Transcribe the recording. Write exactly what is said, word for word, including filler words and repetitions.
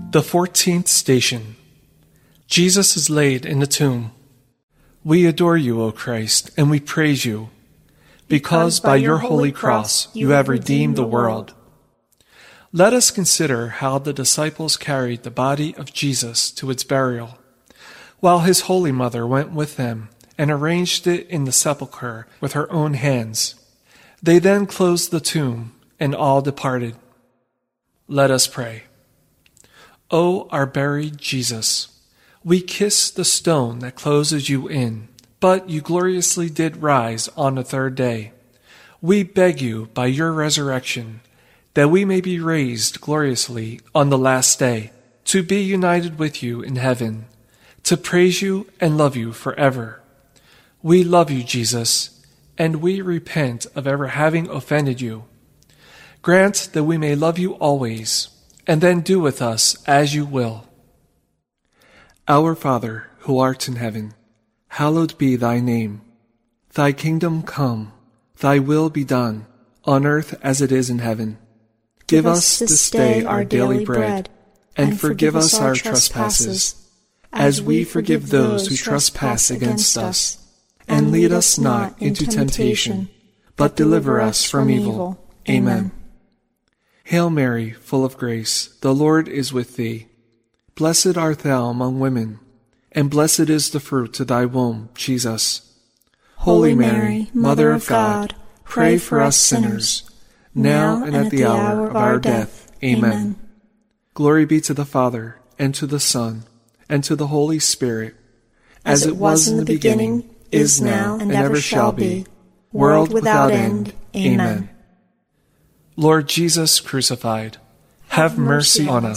The fourteenth station. Jesus is laid in the tomb. We adore you, O Christ, and we praise you, because by your holy cross you have redeemed the world. Let us consider how the disciples carried the body of Jesus to its burial, while his holy mother went with them and arranged it in the sepulchre with her own hands. They then closed the tomb, and all departed. Let us pray. O our buried Jesus, we kiss the stone that closes you in, but you gloriously did rise on the third day. We beg you by your resurrection that we may be raised gloriously on the last day, to be united with you in heaven, to praise you and love you forever. We love you, Jesus, and we repent of ever having offended you. Grant that we may love you always, and then do with us as you will. Our Father, who art in heaven, hallowed be thy name. Thy kingdom come, thy will be done, on earth as it is in heaven. Give us this day our daily bread, and forgive us our trespasses, as we forgive those who trespass against us. And lead us not into temptation, but deliver us from evil. Amen. Hail Mary, full of grace, the Lord is with thee. Blessed art thou among women, and blessed is the fruit of thy womb, Jesus. Holy Mary, Mother of God, pray for us sinners, now and at the hour of our death. Amen. Glory be to the Father, and to the Son, and to the Holy Spirit, as it was in the beginning, is now, and ever shall be, world without end. Amen. Lord Jesus crucified, have mercy on us.